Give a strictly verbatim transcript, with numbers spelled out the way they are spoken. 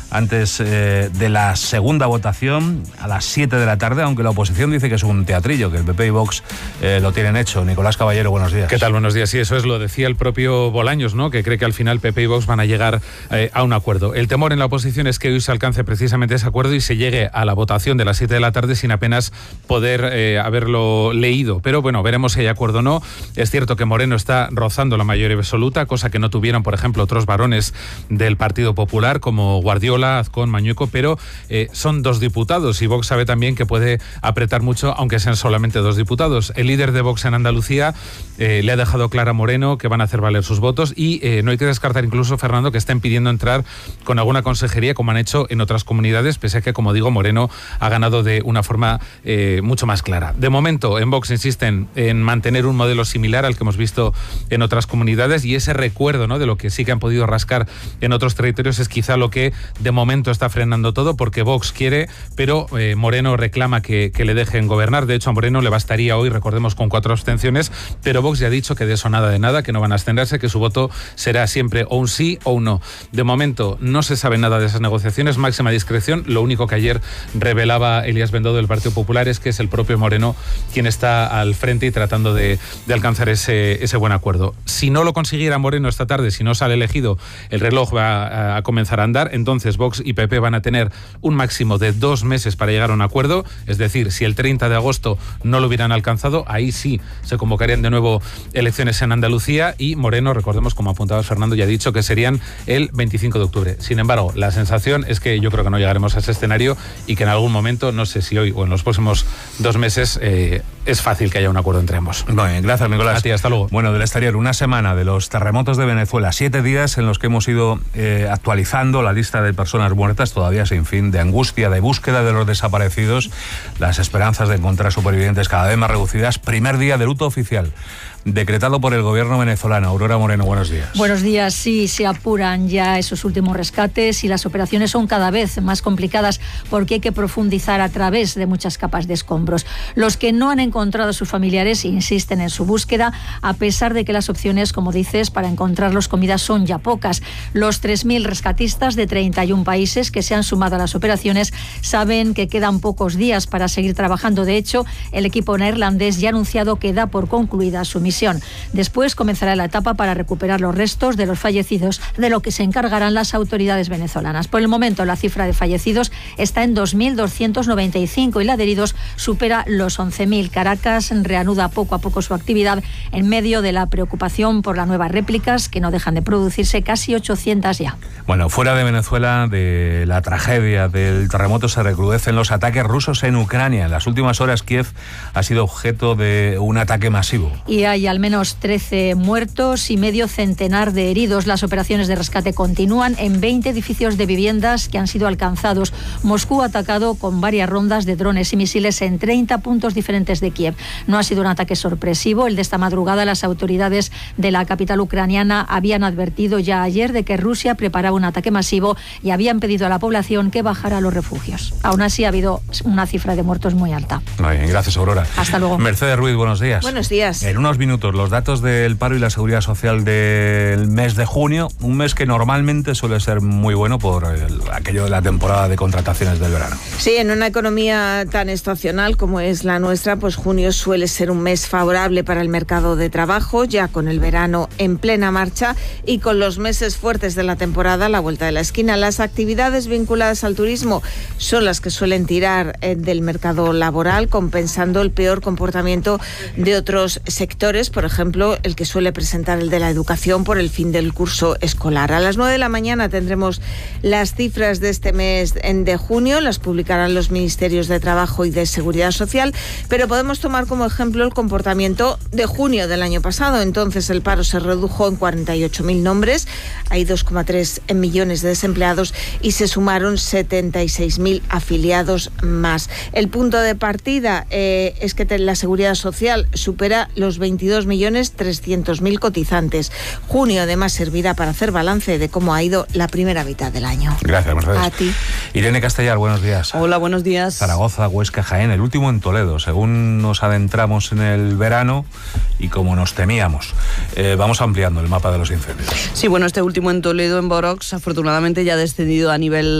antes eh, de la segunda votación a las siete de la tarde, aunque la oposición dice que es un teatrillo, que el P P y Vox eh, lo tienen hecho. Nicolás Caballero, buenos días. ¿Qué tal? Buenos días. Sí, eso es, lo decía el propio Bolaños, ¿no? Que cree que al final P P y Vox van a llegar eh, a un acuerdo. El temor en la oposición es que hoy se alcance precisamente ese acuerdo y se llegue a la votación de las siete de la tarde sin apenas poder eh, haberlo leído. Pero bueno, veremos si hay acuerdo o no. Es cierto que Moreno está rozando la mayoría absoluta, cosa que no tuvieron, por ejemplo, otros varones del Partido Popular, como Guardiola, Azcón, Mañueco, pero eh, son dos diputados y Vox sabe también que puede apretar mucho, aunque sean solamente dos diputados. El líder de Vox en Andalucía eh, le ha dejado claro a Moreno que van a hacer valer sus votos y eh, no hay que descartar incluso, Fernando, que estén pidiendo entrar con alguna consejería, como han hecho en otras comunidades, pese a que, como digo, Moreno ha ganado de una forma eh, mucho más clara. De momento, en Vox insisten en mantener un modelo similar al que hemos visto en otras comunidades, y ese recuerdo, ¿no?, de lo que sí que han podido rascar en otros territorios es quizá lo que de momento está frenando todo, porque Vox quiere, pero eh, Moreno reclama que, que le dejen gobernar. De hecho, a Moreno le bastaría hoy, recordemos, con cuatro abstenciones, pero Vox ya ha dicho que de eso nada de nada, que no van a abstenerse, que su voto será siempre o un sí o un no. De momento no se sabe nada de esas negociaciones, máxima discreción. Lo único que ayer revelaba Elías Bendodo del Partido Popular es que es el propio Moreno quien está al frente y tratando de, de alcanzar ese, ese buen acuerdo. Si no lo consiguiera Moreno esta tarde, si no sale elegido, el reloj va a, a comenzar a andar, entonces Vox y P P van a tener un máximo de dos meses para llegar a un acuerdo, es decir, si el treinta de agosto no lo hubieran alcanzado, ahí sí se convocarían de nuevo elecciones en Andalucía y Moreno, recordemos, como apuntaba Fernando, ya ha dicho que serían el veinticinco de octubre. Sin embargo, la sensación es que yo creo que no llegaremos a ese escenario y que en algún momento, no sé si hoy o en los próximos dos meses, eh, es fácil que haya un acuerdo entre ambos. Bueno, gracias, Nicolás. A ti, hasta luego. Bueno, del exterior, una semana de los terremotos de Venezuela, siete días en los que hemos ido eh, actualizando la lista de personas muertas, todavía sin fin, de angustia, de búsqueda de los desaparecidos, las esperanzas de encontrar supervivientes cada vez más reducidas. Primer día de luto oficial decretado por el gobierno venezolano. Aurora Moreno, buenos días. Buenos días. Sí, se apuran ya esos últimos rescates y las operaciones son cada vez más complicadas porque hay que profundizar a través de muchas capas de escombros. Los que no han encontrado a sus familiares insisten en su búsqueda, a pesar de que las opciones, como dices, para encontrarlos con vida son ya pocas. Los tres mil rescatistas de treinta y un países que se han sumado a las operaciones saben que quedan pocos días para seguir trabajando. De hecho, el equipo neerlandés ya ha anunciado que da por concluida su misión. Después comenzará la etapa para recuperar los restos de los fallecidos, de lo que se encargarán las autoridades venezolanas. Por el momento, la cifra de fallecidos está en dos mil doscientos noventa y cinco y la de heridos supera los once mil. Caracas reanuda poco a poco su actividad en medio de la preocupación por las nuevas réplicas que no dejan de producirse, casi ochocientas ya. Bueno, fuera de Venezuela, de la tragedia del terremoto, se recrudecen los ataques rusos en Ucrania. En las últimas horas, Kiev ha sido objeto de un ataque masivo. Y hay al menos trece muertos y medio centenar de heridos. Las operaciones de rescate continúan en veinte edificios de viviendas que han sido alcanzados. Moscú ha atacado con varias rondas de drones y misiles en treinta puntos diferentes de Kiev. No ha sido un ataque sorpresivo. El de esta madrugada, las autoridades de la capital ucraniana habían advertido ya ayer de que Rusia preparaba un ataque masivo y habían pedido a la población que bajara a los refugios. Aún así, ha habido una cifra de muertos muy alta. Muy bien, gracias, Aurora. Hasta luego. Mercedes Ruiz, buenos días. Buenos días. En unos minutos, los datos del paro y la seguridad social del mes de junio, un mes que normalmente suele ser muy bueno por el, aquello de la temporada de contrataciones del verano. Sí, en una economía tan estacional como es la nuestra, pues junio suele ser un mes favorable para el mercado de trabajo, ya con el verano en plena marcha y con los meses fuertes de la temporada a la vuelta de la esquina. Las actividades vinculadas al turismo son las que suelen tirar eh, del mercado laboral, compensando el peor comportamiento de otros sectores, por ejemplo, el que suele presentar el de la educación por el fin del curso escolar. A las nueve de la mañana tendremos las cifras de este mes de junio, las publicarán los ministerios de Trabajo y de Seguridad Social, pero podemos tomar como ejemplo el comportamiento de junio del año pasado. Entonces el paro se redujo en cuarenta y ocho mil nombres, hay dos coma tres millones de desempleados y se sumaron setenta y seis mil afiliados más. El punto de partida eh, es que la Seguridad Social supera los veintidós millones trescientos mil cotizantes. Junio además servirá para hacer balance de cómo ha ido la primera mitad del año. Gracias, Mercedes. A ti. Irene Castellar, buenos días. Hola, buenos días. Zaragoza, Huesca, Jaén, el último en Toledo, según nos adentramos en el verano y como nos temíamos. Eh, vamos ampliando el mapa de los incendios. Sí, bueno, este último en Toledo, en Borox, afortunadamente ya ha descendido a nivel